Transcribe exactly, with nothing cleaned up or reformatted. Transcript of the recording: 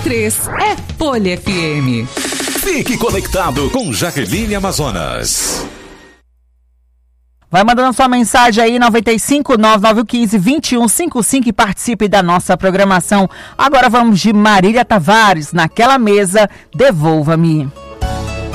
três é Folha F M. Fique conectado com Jaqueline Amazonas. Vai mandando sua mensagem aí, noventa e cinco, nove nove um cinco, dois um cinco cinco, e participe da nossa programação. Agora vamos de Marília Tavares, Naquela Mesa, Devolva-me.